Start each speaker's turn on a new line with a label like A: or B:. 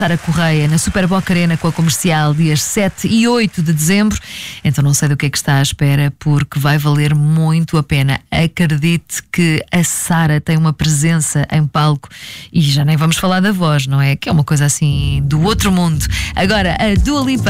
A: Sara Correia na Super Boca Arena com a Comercial dias 7 e 8 de dezembro. Então não sei do que é que está à espera, porque vai valer muito a pena. Acredite que a Sara tem uma presença em palco e já nem vamos falar da voz, não é? Que é uma coisa assim do outro mundo. Agora, a Dua Lipa